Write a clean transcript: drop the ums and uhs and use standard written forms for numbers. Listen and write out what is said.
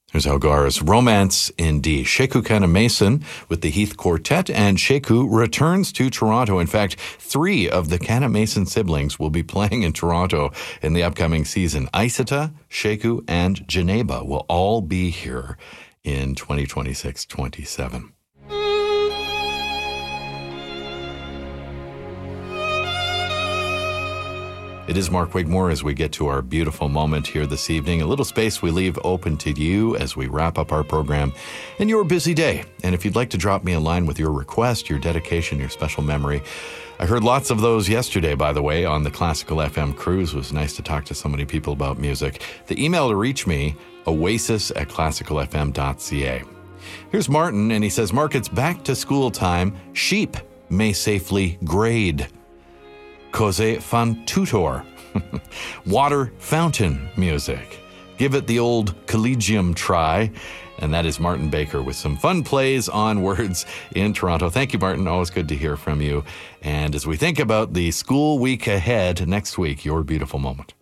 There's Algar's Romance in D. Sheku Canamason with the Heath Quartet, and Sheku returns to Toronto. In fact, 3 of the Canamason siblings will be playing in Toronto in the upcoming season. Isata, Sheku, and Janeba will all be here in 2026-27. It is Mark Wigmore as we get to our beautiful moment here this evening. A little space we leave open to you as we wrap up our program in your busy day. And if you'd like to drop me a line with your request, your dedication, your special memory, I heard lots of those yesterday, by the way, on the Classical FM cruise. It was nice to talk to so many people about music. The email to reach me, oasis@classicalfm.ca. Here's Martin, and he says, Mark, it's back to school time. Sheep may safely grade. Cose fan tutor. Water fountain music. Give it the old collegium try. And that is Martin Baker with some fun plays on words in Toronto. Thank you, Martin. Always good to hear from you. And as we think about the school week ahead, next week, your beautiful moment.